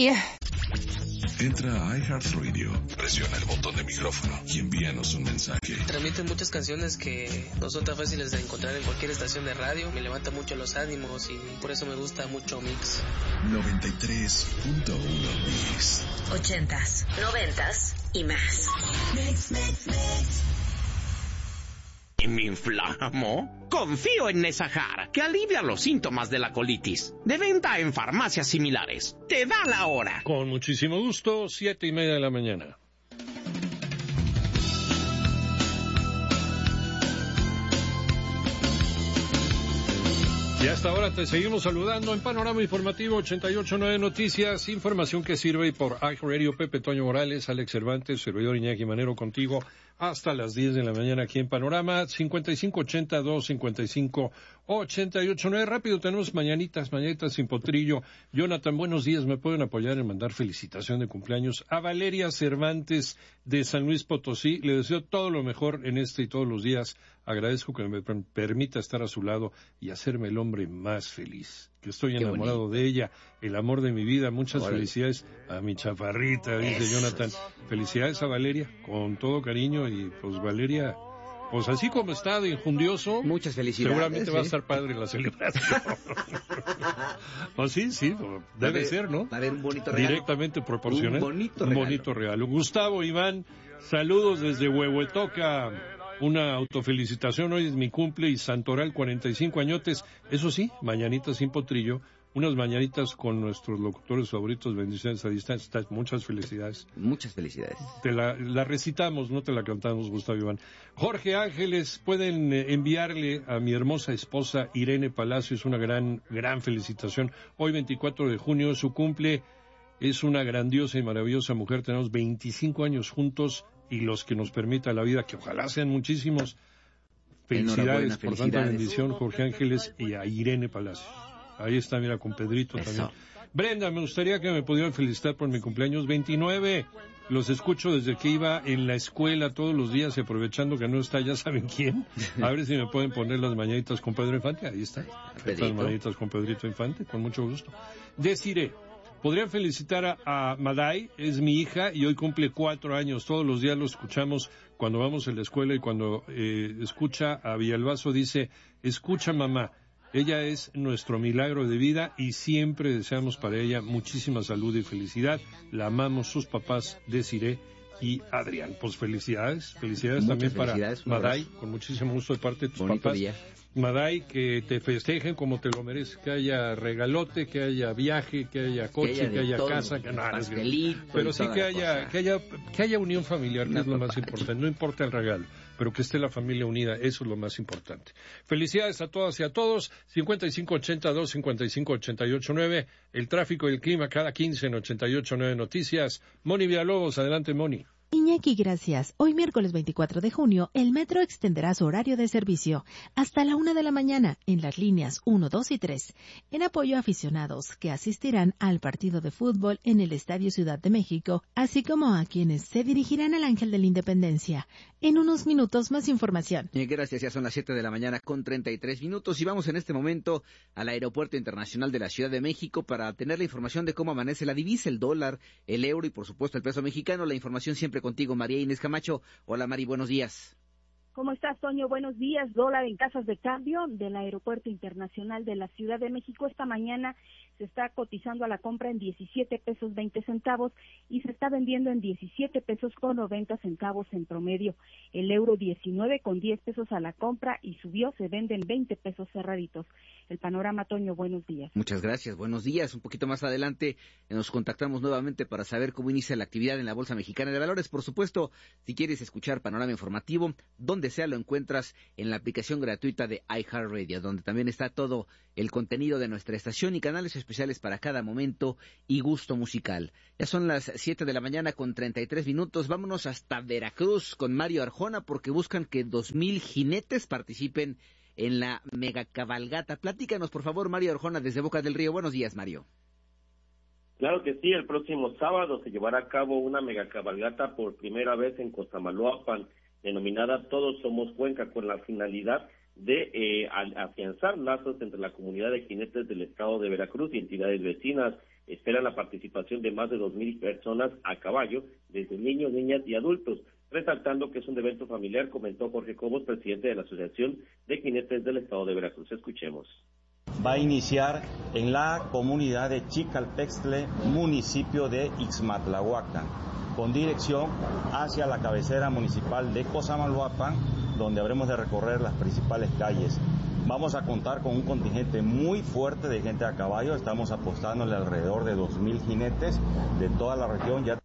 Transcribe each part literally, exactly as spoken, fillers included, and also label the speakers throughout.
Speaker 1: Bye.
Speaker 2: Entra a iHeartRadio, presiona el botón de micrófono y envíanos un mensaje.
Speaker 3: Transmiten muchas canciones que no son tan fáciles de encontrar en cualquier estación de radio. Me levanta mucho los ánimos y por eso me gusta mucho Mix.
Speaker 2: noventa y tres punto uno Mix.
Speaker 4: Ochentas, noventas y más. Mix, mix, mix.
Speaker 5: ¿Me inflamo? Confío en Nesajar, que alivia los síntomas de la colitis. De venta en farmacias similares. Te da la hora.
Speaker 6: Con muchísimo gusto, siete y media de la mañana. Y hasta ahora te seguimos saludando en Panorama Informativo ochenta y ocho punto nueve Noticias, información que sirve por iHeartRadio. Pepe Toño Morales, Alex Cervantes, servidor Iñaki Manero contigo hasta las diez de la mañana aquí en Panorama. Cincuenta y cinco ochenta dos cincuenta y cinco ochenta y ocho nueve. Rápido, tenemos mañanitas, mañanitas sin potrillo. Jonathan, buenos días, me pueden apoyar en mandar felicitación de cumpleaños a Valeria Cervantes de San Luis Potosí. Le deseo todo lo mejor en este y todos los días. Agradezco que me permita estar a su lado y hacerme el hombre más feliz. Que estoy Qué enamorado bonito. de ella, el amor de mi vida. Muchas Órale. felicidades a mi chaparrita, dice Eso. Jonathan. Felicidades a Valeria, con todo cariño. Y pues Valeria, pues así como está de injundioso,
Speaker 7: muchas felicidades.
Speaker 6: Seguramente
Speaker 7: ¿sí?
Speaker 6: va a estar padre la celebración. Pues sí, sí, debe
Speaker 7: ver,
Speaker 6: ser, ¿no?
Speaker 7: Va a haber un bonito regalo.
Speaker 6: Directamente proporcional.
Speaker 7: Un bonito
Speaker 6: un
Speaker 7: regalo.
Speaker 6: bonito regalo. Gustavo Iván, saludos desde Huehuetoca. Una autofelicitación, hoy es mi cumple y Santoral, cuarenta y cinco añotes. Eso sí, mañanitas sin potrillo, unas mañanitas con nuestros locutores favoritos, bendiciones a distancia. Muchas felicidades.
Speaker 7: Muchas felicidades.
Speaker 6: Te la, la recitamos, no te la cantamos, Gustavo Iván. Jorge Ángeles, pueden enviarle a mi hermosa esposa Irene Palacios una gran, gran felicitación. Hoy, veinticuatro de junio, su cumple. Es una grandiosa y maravillosa mujer. Tenemos veinticinco años juntos y los que nos permita la vida, que ojalá sean muchísimos. Felicidades por tanta bendición, Jorge Ángeles, y a Irene Palacios. Ahí está, mira, con Pedrito Eso. también. Brenda, me gustaría que me pudieran felicitar por mi cumpleaños veintinueve. Los escucho desde que iba en la escuela todos los días, y aprovechando que no está, ya saben quién. A ver si me pueden poner las mañanitas con Pedro Infante. Ahí está. Las mañanitas con Pedrito Infante, con mucho gusto. Deciré. Podrían felicitar a, a Maday, es mi hija y hoy cumple cuatro años. Todos los días lo escuchamos cuando vamos a la escuela y cuando eh, escucha a Villalbazo dice, escucha mamá. Ella es nuestro milagro de vida y siempre deseamos para ella muchísima salud y felicidad. La amamos sus papás, Desiree y Adrián. Pues felicidades, felicidades Muchas también felicidades, para Maday, con muchísimo gusto de parte de tus Bonito papás. Día. Maday, que te festejen como te lo mereces, que haya regalote, que haya viaje, que haya coche, que haya, que haya todo, casa, que no, pastelito, pero sí que haya, que haya que haya unión familiar, que es lo más importante. No importa el regalo, pero que esté la familia unida, eso es lo más importante. Felicidades a todas y a todos. cincuenta y cinco ochenta dos cincuenta y cinco ochenta y ocho nueve, el tráfico y el clima cada quince en ochenta y ocho nueve Noticias. Moni Villalobos, adelante Moni.
Speaker 8: Iñaki, gracias. Hoy miércoles veinticuatro de junio, el metro extenderá su horario de servicio hasta la una de la mañana en las líneas uno, dos y tres, en apoyo a aficionados que asistirán al partido de fútbol en el Estadio Ciudad de México, así como a quienes se dirigirán al Ángel de la Independencia. En unos minutos más información.
Speaker 7: Gracias, ya son las siete de la mañana con treinta y tres minutos y vamos en este momento al Aeropuerto Internacional de la Ciudad de México para tener la información de cómo amanece la divisa, el dólar, el euro y por supuesto el peso mexicano. La información siempre contigo, María Inés Camacho. Hola Mari, buenos días.
Speaker 9: ¿Cómo estás, Toño? Buenos días. Dólar en casas de cambio del Aeropuerto Internacional de la Ciudad de México. Esta mañana se está cotizando a la compra en diecisiete pesos veinte centavos y se está vendiendo en diecisiete pesos con noventa centavos en promedio. El euro diecinueve con diez pesos a la compra y subió, se vende en veinte pesos cerraditos. El panorama, Toño, buenos días.
Speaker 7: Muchas gracias, buenos días. Un poquito más adelante nos contactamos nuevamente para saber cómo inicia la actividad en la Bolsa Mexicana de Valores. Por supuesto, si quieres escuchar Panorama Informativo, donde sea lo encuentras en la aplicación gratuita de iHeartRadio, donde también está todo el contenido de nuestra estación y canales especiales para cada momento y gusto musical. Ya son las siete de la mañana con treinta y tres minutos. Vámonos hasta Veracruz con Mario Arjona porque buscan que dos mil jinetes participen en la megacabalgata. Platícanos, por favor, Mario Arjona, desde Boca del Río. Buenos días, Mario.
Speaker 10: Claro que sí, el próximo sábado se llevará a cabo una megacabalgata por primera vez en Cosamaloapan, denominada Todos Somos Cuenca, con la finalidad de eh, afianzar lazos entre la comunidad de jinetes del estado de Veracruz y entidades vecinas. esperan la participación de más de dos mil personas a caballo, desde niños, niñas y adultos, resaltando que es un evento familiar, comentó Jorge Cobos, presidente de la Asociación de Jinetes del Estado de Veracruz. Escuchemos.
Speaker 1: Va a iniciar en la comunidad de Chicalpextle, municipio de Ixmatlahuacan, con dirección hacia la cabecera municipal de Cosamaloapan, donde habremos de recorrer las principales calles. Vamos a contar con un contingente muy fuerte de gente a caballo, estamos apostándole alrededor de dos mil jinetes de toda la región. Ya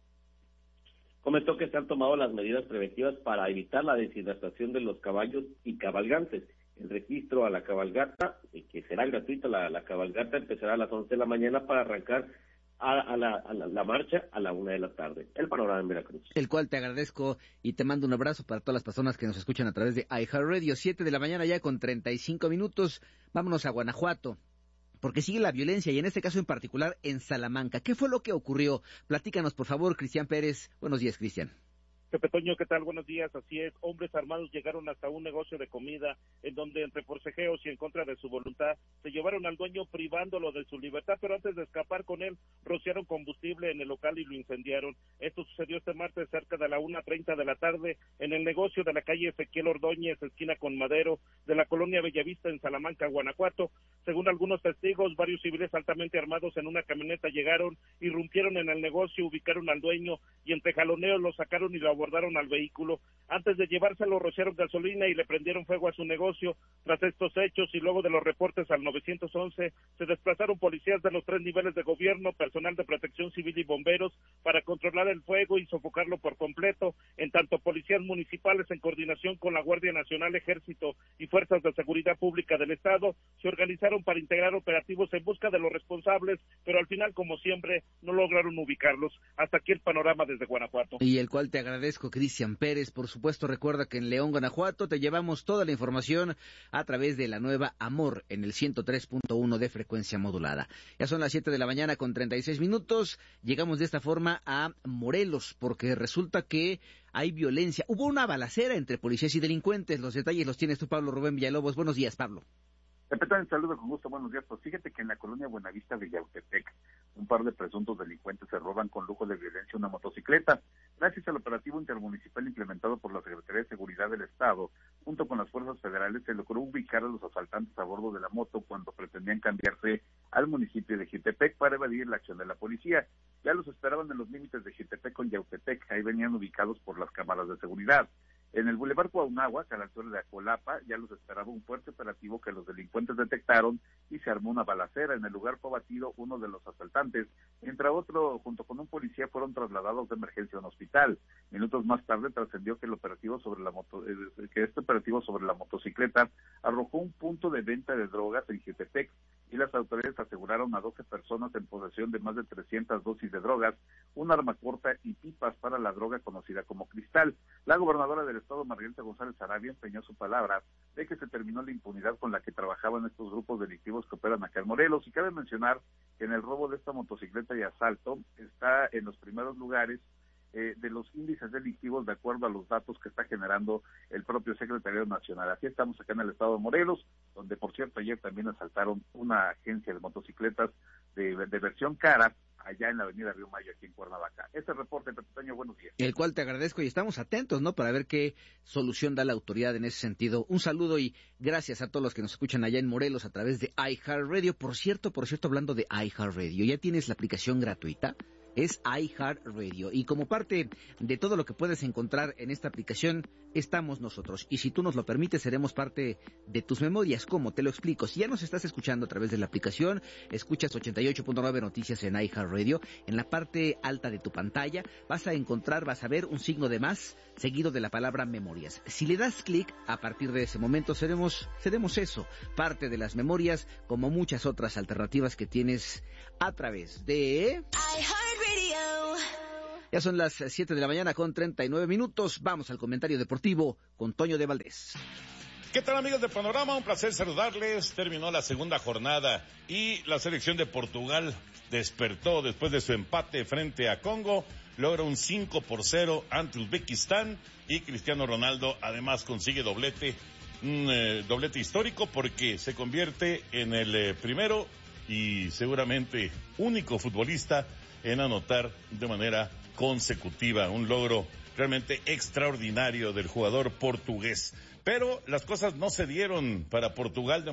Speaker 10: Comentó que se han tomado las medidas preventivas para evitar la deshidratación de los caballos y cabalgantes. El registro a la cabalgata, que será gratuita, la, la cabalgata empezará a las once de la mañana para arrancar a, a, la, a la, la marcha a la una de la tarde. El panorama en Veracruz.
Speaker 7: El cual te agradezco y te mando un abrazo para todas las personas que nos escuchan a través de iHeartRadio. Siete de la mañana ya con treinta y cinco minutos. Vámonos a Guanajuato, porque sigue la violencia y en este caso en particular en Salamanca. ¿Qué fue lo que ocurrió? Platícanos, por favor, Cristian Pérez. Buenos días, Cristian.
Speaker 11: Pepe Toño, ¿qué tal? Buenos días, así es. Hombres armados llegaron hasta un negocio de comida en donde entre forcejeos y en contra de su voluntad se llevaron al dueño privándolo de su libertad, pero antes de escapar con él rociaron combustible en el local y lo incendiaron. Esto sucedió este martes cerca de la una treinta de la tarde en el negocio de la calle Ezequiel Ordóñez, esquina con Madero, de la colonia Bellavista en Salamanca, Guanajuato. Según algunos testigos, varios civiles altamente armados en una camioneta llegaron, irrumpieron en el negocio, ubicaron al dueño y entre jaloneos lo sacaron y lo abordaron al vehículo. Antes de llevárselo, rociaron gasolina y le prendieron fuego a su negocio. Tras estos hechos y luego de los reportes al nueve once, se desplazaron policías de los tres niveles de gobierno, personal de protección civil y bomberos para controlar el fuego y sofocarlo por completo, en tanto policías municipales en coordinación con la Guardia Nacional, Ejército y Fuerzas de Seguridad Pública del Estado se organizaron para integrar operativos en busca de los responsables, pero al final, como siempre, no lograron ubicarlos. Hasta aquí el panorama desde Guanajuato.
Speaker 7: Y el cual te agradezco, Cristian Pérez. Por supuesto, recuerda que en León, Guanajuato, te llevamos toda la información a través de la nueva Amor en el ciento tres punto uno de frecuencia modulada. Ya son las siete de la mañana con treinta y seis minutos. Llegamos de esta forma a Morelos, porque resulta que hay violencia. Hubo una balacera entre policías y delincuentes. Los detalles los tienes tú, Pablo Rubén Villalobos. Buenos días, Pablo.
Speaker 12: Repito, un saludo con gusto, buenos días. Pues fíjate que en la colonia Buenavista de Yautepec, un par de presuntos delincuentes se roban con lujo de violencia una motocicleta. Gracias al operativo intermunicipal implementado por la Secretaría de Seguridad del Estado, junto con las fuerzas federales, se logró ubicar a los asaltantes a bordo de la moto cuando pretendían cambiarse al municipio de Jitepec para evadir la acción de la policía. Ya los esperaban en los límites de Jitepec con Yautepec, ahí venían ubicados por las cámaras de seguridad. En el Boulevard Cuauhnáhuac, a la altura de Acolapa, ya los esperaba un fuerte operativo que los delincuentes detectaron y se armó una balacera. En el lugar fue abatido uno de los asaltantes. Entre otro, junto con un policía, fueron trasladados de emergencia a un hospital. Minutos más tarde trascendió que el operativo sobre la moto, eh, que este operativo sobre la motocicleta arrojó un punto de venta de drogas en Jitepec y las autoridades aseguraron a doce personas en posesión de más de trescientas dosis de drogas, un arma corta y pipas para la droga conocida como cristal. La gobernadora del Estado, Margarita González Sarabia, empeñó su palabra de que se terminó la impunidad con la que trabajaban estos grupos delictivos que operan acá en Morelos. Y cabe mencionar que en el robo de esta motocicleta y asalto está en los primeros lugares eh, de los índices delictivos de acuerdo a los datos que está generando el propio Secretariado Nacional. Así estamos acá en el Estado de Morelos, donde por cierto ayer también asaltaron una agencia de motocicletas de, de versión cara allá en la avenida Río Mayo, aquí en Cuernavaca. Este reporte, Pepe Toño, buenos días.
Speaker 7: El cual te agradezco y estamos atentos, ¿no?, para ver qué solución da la autoridad en ese sentido. Un saludo y gracias a todos los que nos escuchan allá en Morelos a través de iHeartRadio. Por cierto, por cierto, hablando de iHeartRadio, ¿ya tienes la aplicación gratuita? Es iHeartRadio y como parte de todo lo que puedes encontrar en esta aplicación estamos nosotros y si tú nos lo permites seremos parte de tus memorias. ¿Cómo? Te lo explico. Si ya nos estás escuchando a través de la aplicación, escuchas ochenta y ocho punto nueve Noticias en iHeartRadio, en la parte alta de tu pantalla vas a encontrar, vas a ver un signo de más seguido de la palabra memorias. Si le das clic, a partir de ese momento seremos, seremos eso, parte de las memorias como muchas otras alternativas que tienes a través de Ya son las siete de la mañana con treinta y nueve minutos. Vamos al comentario deportivo con Toño de Valdés.
Speaker 13: ¿Qué tal, amigos de Panorama? Un placer saludarles. Terminó la segunda jornada y la selección de Portugal despertó después de su empate frente a Congo. Logra un cinco por cero ante Uzbekistán y Cristiano Ronaldo además consigue doblete, un eh, doblete histórico porque se convierte en el eh, primero y seguramente único futbolista en anotar de manera consecutiva. Un logro realmente extraordinario del jugador portugués. Pero las cosas no se dieron para Portugal de